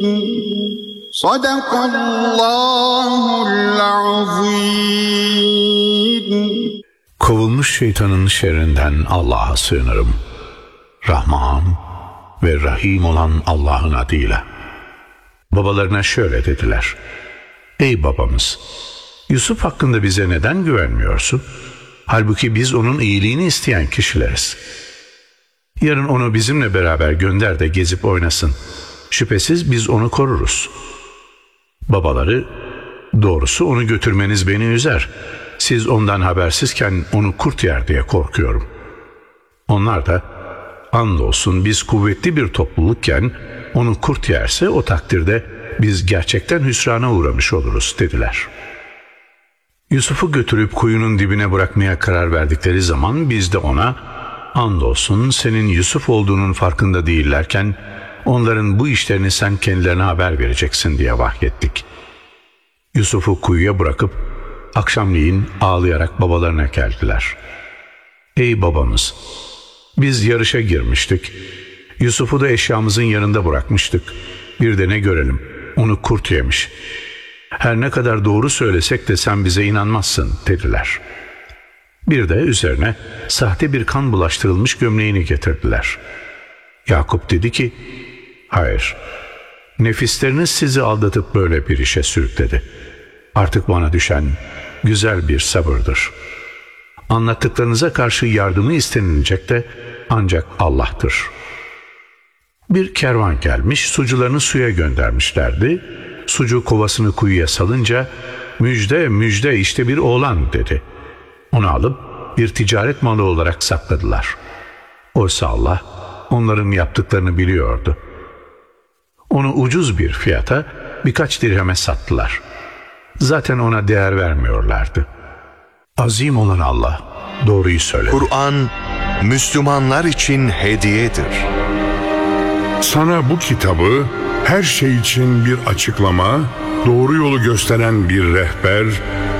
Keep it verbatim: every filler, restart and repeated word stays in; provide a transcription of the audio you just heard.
Sadakallahul azim. Kovulmuş şeytanın şerrinden Allah'a sığınırım. Rahman ve Rahim olan Allah'ın adıyla. Babalarına şöyle dediler: Ey babamız, Yusuf hakkında bize neden güvenmiyorsun? Halbuki biz onun iyiliğini isteyen kişileriz. Yarın onu bizimle beraber gönder de gezip oynasın. Şüphesiz biz onu koruruz. Babaları, doğrusu onu götürmeniz beni üzer. Siz ondan habersizken onu kurt yer diye korkuyorum. Onlar da, andolsun biz kuvvetli bir toplulukken onu kurt yerse o takdirde biz gerçekten hüsrana uğramış oluruz dediler. Yusuf'u götürüp kuyunun dibine bırakmaya karar verdikleri zaman biz de ona, andolsun senin Yusuf olduğunun farkında değillerken onların bu işlerini sen kendilerine haber vereceksin diye vahyettik. Yusuf'u kuyuya bırakıp akşamleyin ağlayarak babalarına geldiler. Ey babamız, biz yarışa girmiştik. Yusuf'u da eşyamızın yanında bırakmıştık. Bir de ne görelim, onu kurt yemiş. Her ne kadar doğru söylesek de sen bize inanmazsın dediler. Bir de üzerine sahte bir kan bulaştırılmış gömleğini getirdiler. Yakup dedi ki, hayır, nefisleriniz sizi aldatıp böyle bir işe sürükledi. Artık bana düşen güzel bir sabırdır. Anlattıklarınıza karşı yardımı istenilecek de ancak Allah'tır. Bir kervan gelmiş, sucularını suya göndermişlerdi. Sucu kovasını kuyuya salınca, müjde müjde işte bir oğlan dedi. Onu alıp bir ticaret malı olarak sakladılar. Oysa Allah onların yaptıklarını biliyordu. Onu ucuz bir fiyata birkaç dirheme sattılar. Zaten ona değer vermiyorlardı. Azim olan Allah doğruyu söyledi. Kur'an, Müslümanlar için hediyedir. Sana bu kitabı her şey için bir açıklama, doğru yolu gösteren bir rehber